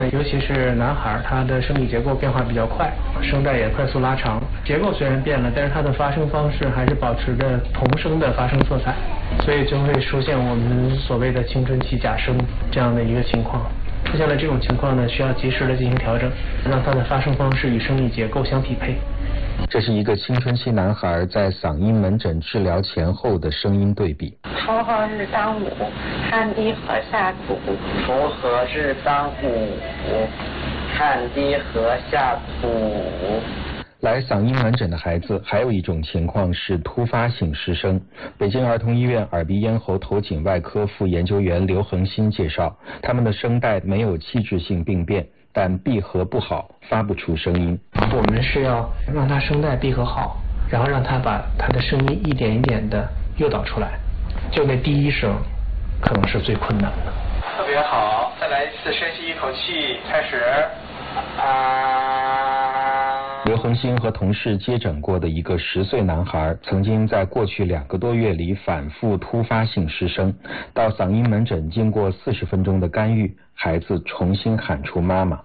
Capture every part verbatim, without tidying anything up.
尤其是男孩，他的生理结构变化比较快，声带也快速拉长，结构虽然变了，但是他的发声方式还是保持着童声的发声色彩，所以就会出现我们所谓的青春期假声这样的一个情况。出现了这种情况呢，需要及时的进行调整，让他的发声方式与生理结构相匹配。 这是一个青春期男孩在嗓音门诊治疗前后的声音对比。 锄禾日当午，汗滴禾下土。 锄禾日当午，汗滴禾下土。 来嗓音门诊的孩子还有一种情况是突发性失声。北京儿童医院耳鼻咽喉头颈外科副研究员刘恒新介绍，他们的声带没有器质性病变，但闭合不好，发不出声音。 我们是要让他声带闭合好，然后让他把他的声音一点一点的诱导出来。就那第一声可能是最困难的。 特别好，再来一次，深吸一口气，开始。 啊。刘恒新和同事接诊过的一个十岁男孩，曾经在过去两个多月里反复突发性失声，到嗓音门诊经过四十分钟的干预，孩子重新喊出妈妈。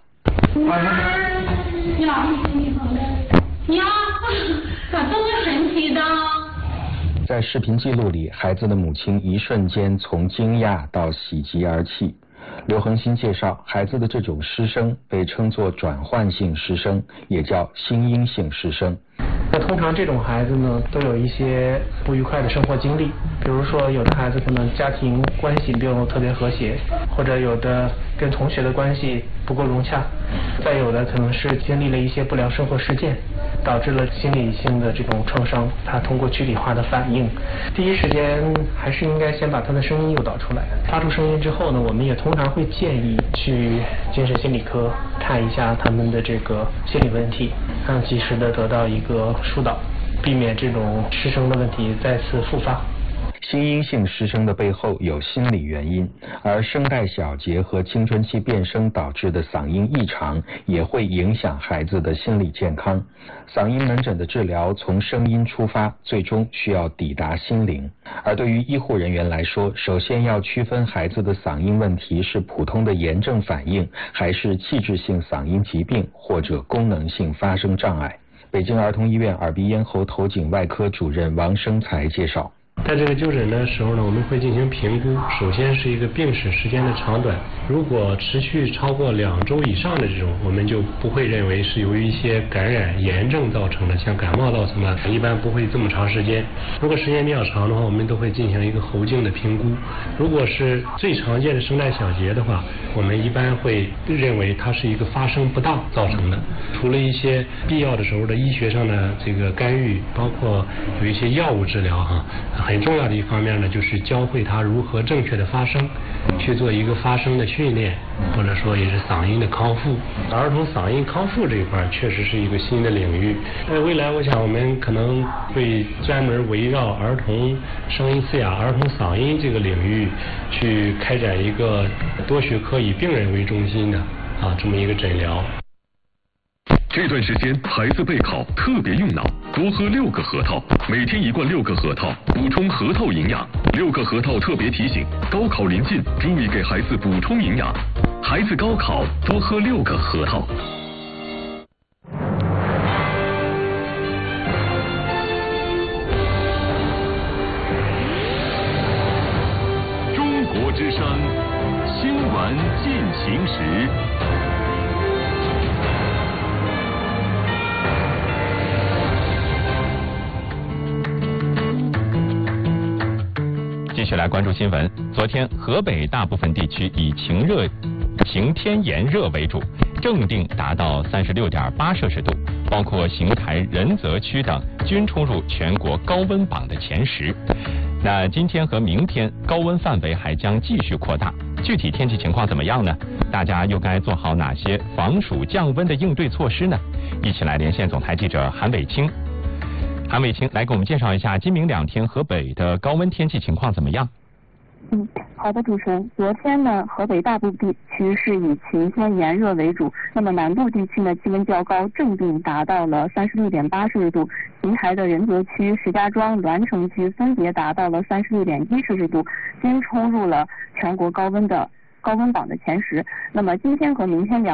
呀，呀，咋这么神奇的？ 在视频记录里，孩子的母亲一瞬间从惊讶到喜极而泣。刘恒新介绍，孩子的这种失声被称作转换性失声，也叫心因性失声。 那通常这种孩子呢，都有一些不愉快的生活经历，比如说有的孩子可能家庭关系并不特别和谐，或者有的跟同学的关系不够融洽，再有的可能是经历了一些不良生活事件，导致了心理性的这种创伤，他通过躯体化的反应，第一时间还是应该先把他的声音诱导出来。发出声音之后呢，我们也通常会建议去精神心理科看一下他们的这个心理问题，让及时的得到一个疏导，避免这种失声的问题再次复发。 心因性失声的背后有心理原因，而声带小结和青春期变声导致的嗓音异常也会影响孩子的心理健康。嗓音门诊的治疗从声音出发，最终需要抵达心灵。而对于医护人员来说，首先要区分孩子的嗓音问题是普通的炎症反应，还是器质性嗓音疾病或者功能性发声障碍。北京儿童医院耳鼻咽喉头颈外科主任王生才介绍， 在这个就诊的时候呢，我们会进行评估，首先是一个病史时间的长短，如果持续超过两周以上的这种，我们就不会认为是由于一些感染炎症造成的，像感冒造成的，一般不会这么长时间。如果时间比较长的话，我们都会进行一个喉镜的评估。如果是最常见的声带小结的话，我们一般会认为它是一个发声不当造成的。除了一些必要的时候的医学上的这个干预，包括有一些药物治疗哈，很重要的一方面呢，就是教会他如何正确的发声，去做一个发声的训练，或者说也是嗓音的康复。儿童嗓音康复这一块确实是一个新的领域。在未来，我想我们可能会专门围绕儿童声音嘶哑、儿童嗓音这个领域去开展一个多学科以病人为中心的啊这么一个诊疗。 这段时间孩子备考特别用脑，多喝六个核桃，每天一罐六个核桃，补充核桃营养。六个核桃特别提醒，高考临近，注意给孩子补充营养。孩子高考多喝六个核桃。中国之声，新闻进行时。 继续来关注新闻。昨天，河北大部分地区以晴热、晴天炎热为主，正定达到三十六点八摄氏度，包括邢台、仁泽区等均冲入全国高温榜的前十。那今天和明天高温范围还将继续扩大，具体天气情况怎么样呢？大家又该做好哪些防暑降温的应对措施呢？一起来连线总台记者韩伟清。韩伟清来给我们介绍一下今明两天河北的高温天气情况怎么样？ 嗯，好的，主持人。昨天呢，河北大部分地区是以晴天炎热为主，那么南部地区呢气温较高，正定达到了三十六点八摄氏度，邢台的仁泽区、石家庄、栾城区分别达到了三十六点一摄氏度，均冲入了全国高温的高温榜的前十。那么今天和明天两